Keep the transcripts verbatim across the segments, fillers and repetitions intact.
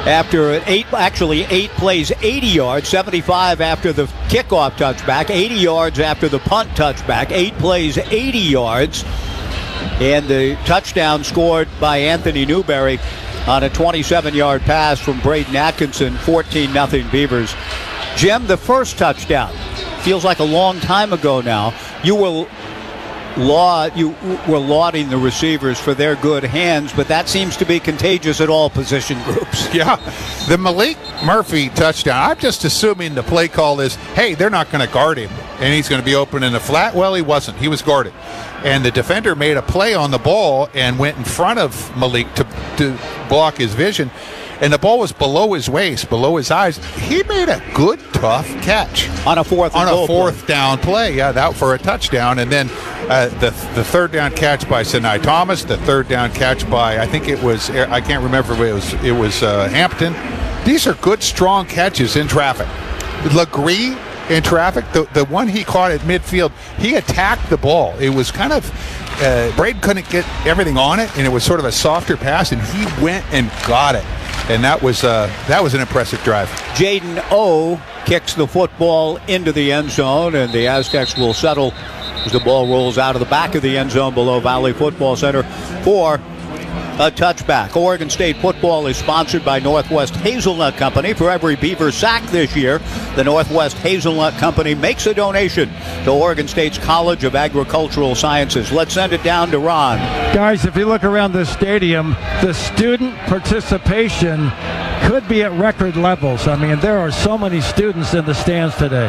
after eight, actually eight plays, eighty yards, seventy-five after the kickoff touchback, eighty yards after the punt touchback, eight plays, eighty yards, and the touchdown scored by Anthony Newberry on a twenty-seven-yard pass from Braden Atkinson, fourteen nothing Beavers. Jim, the first touchdown feels like a long time ago now. You will laud you were lauding the receivers for their good hands, but that seems to be contagious at all position groups. Yeah, the Malik Murphy touchdown, I'm just assuming the play call is, hey, they're not going to guard him and he's going to be open in the flat. Well, he wasn't. He was guarded. And the defender made a play on the ball and went in front of Malik to, to block his vision. And the ball was below his waist, below his eyes. He made a good, tough catch on a fourth on a fourth play. down play. Yeah, that for a touchdown. And then uh, the the third down catch by Sinai Thomas. The third down catch by I think it was I can't remember if it was it was uh, Hampton. These are good, strong catches in traffic. Legree in traffic. The the one he caught at midfield, he attacked the ball. It was kind of. Uh, Braden couldn't get everything on it, and it was sort of a softer pass, and he went and got it. And that was uh, that was an impressive drive. Jaden O kicks the football into the end zone, and the Aztecs will settle as the ball rolls out of the back of the end zone below Valley Football Center for a touchback. Oregon State football is sponsored by Northwest Hazelnut Company. For every Beaver sack this year, the Northwest Hazelnut Company makes a donation to Oregon State's College of Agricultural Sciences. Let's send it down to Ron. Guys, if you look around this stadium, the student participation could be at record levels. I mean, there are so many students in the stands today.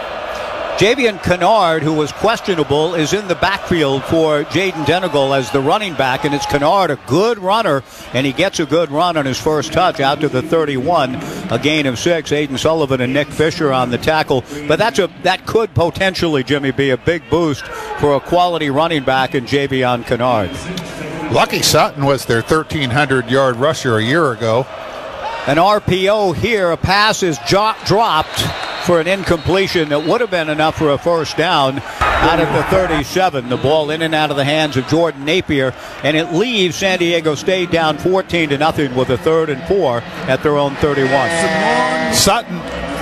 Javian Kennard, who was questionable, is in the backfield for Jaden Denegal as the running back, and it's Kennard, a good runner, and he gets a good run on his first touch out to the thirty-one, a gain of six. Aiden Sullivan and Nick Fisher on the tackle, but that's a that could potentially, Jimmy, be a big boost for a quality running back in Javian Kennard. Lucky Sutton was their thirteen hundred yard rusher a year ago. An R P O here, a pass is jo- dropped for an incompletion that would have been enough for a first down out of the thirty-seven. The ball in and out of the hands of Jordan Napier, and it leaves San Diego State down fourteen to nothing with a third and four at their own thirty-one. Sutton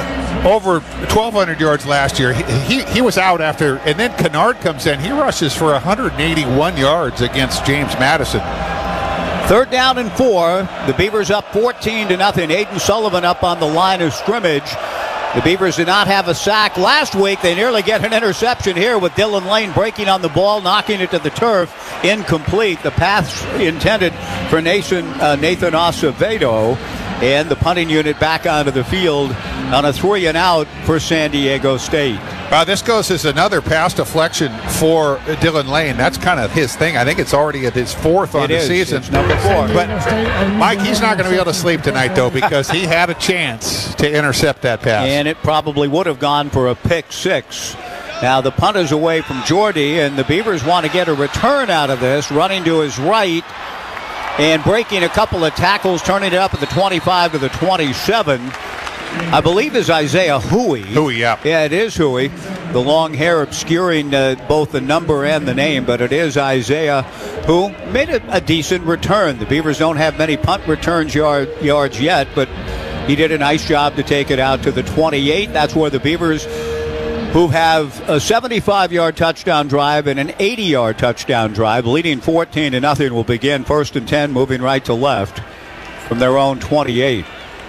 over twelve hundred yards last year. He, he he was out after, and then Kennard comes in. He rushes for one hundred eighty-one yards against James Madison. Third down and four. The Beavers up fourteen to nothing. Aiden Sullivan up on the line of scrimmage. The Beavers did not have a sack last week. They nearly get an interception here with Dylan Lane breaking on the ball, knocking it to the turf. Incomplete. The pass intended for Nathan, uh, Nathan Acevedo. And the punting unit back onto the field on a three and out for San Diego State. Uh, this goes as another pass deflection for Dylan Lane. That's kind of his thing. I think it's already at his fourth on it the is. season. It's number four. But Mike, he's not going to be able to sleep tonight, though, because he had a chance to intercept that pass. And it probably would have gone for a pick six. Now the punt is away from Jordy, and the Beavers want to get a return out of this, running to his right and breaking a couple of tackles, turning it up at the twenty-five to the twenty-seven. I believe is Isaiah Huey. Huey, yeah. Yeah, it is Huey. The long hair obscuring uh, both the number and the name, but it is Isaiah who made a, a decent return. The Beavers don't have many punt returns yard, yards yet, but he did a nice job to take it out to the twenty-eight. That's where the Beavers, who have a seventy-five yard touchdown drive and an eighty yard touchdown drive, leading fourteen to nothing, will begin first and ten, moving right to left from their own twenty-eight.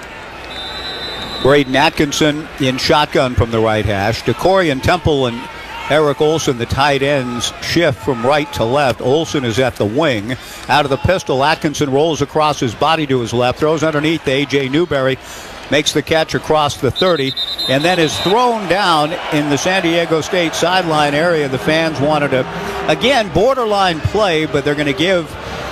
Braden Atkinson in shotgun from the right hash. DeCorian Temple and Eric Olson, the tight ends, shift from right to left. Olson is at the wing. Out of the pistol, Atkinson rolls across his body to his left, throws underneath to A J Newberry, makes the catch across the thirty, and then is thrown down in the San Diego State sideline area. The fans wanted a, again, borderline play, but they're going to give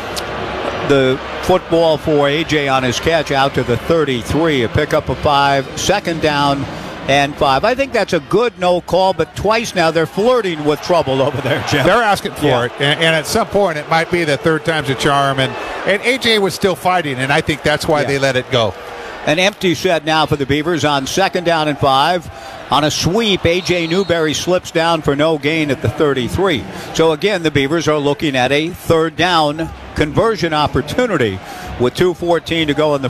the football for A J on his catch out to the thirty-three. A pickup of five, second down and five. I think that's a good no call, but twice now they're flirting with trouble over there, Jim. They're asking for yeah. it, and, and at some point it might be the third time's a charm, and, and A J was still fighting, and I think that's why yeah. they let it go. An empty set now for the Beavers on second down and five. On a sweep, A J Newberry slips down for no gain at the thirty-three. So again, the Beavers are looking at a third down conversion opportunity with two fourteen to go in the